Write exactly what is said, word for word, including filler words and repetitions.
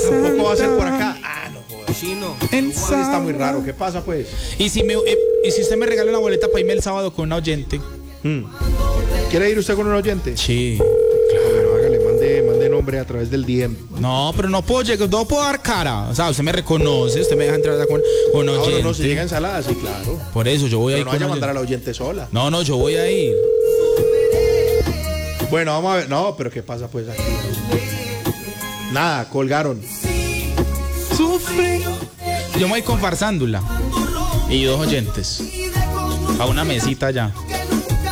Tampoco va a ser por acá. Ah, no jodas. Chino. Hoy está muy raro. ¿Qué pasa, pues? Y si, me, eh, y si usted me regala una boleta para irme el sábado con una oyente. Hmm. ¿Quiere ir usted con un oyente? Sí. Claro, hágale, mande, mande nombre a través del D M. No, pero no puedo llegar, no puedo dar cara. O sea, usted me reconoce, usted me deja entrar con un oyente. No, no, no, si llega ensalada, sí, claro. Por eso yo voy a ir. Pero no con vaya a oyente. mandar a la oyente sola. No, no, yo voy a ir. Bueno, vamos a ver. No, pero ¿qué pasa pues aquí? Nada, colgaron. Sufre. Yo me voy con Farsándula y dos oyentes. A una mesita ya.